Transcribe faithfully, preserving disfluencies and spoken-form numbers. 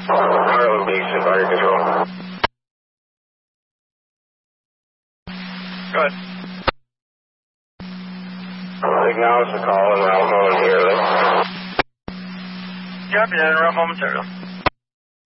Harlem Beach, fire control. Go ahead. Acknowledge the call and route momentarily. Copy that, and route momentarily.